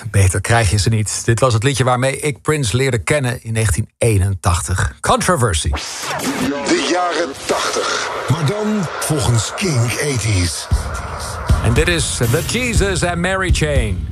beter krijg je ze niet. Dit was het liedje waarmee ik Prince leerde kennen in 1981. Controversy. De jaren 80. Maar dan volgens King 80s. En dit is The Jesus and Mary Chain.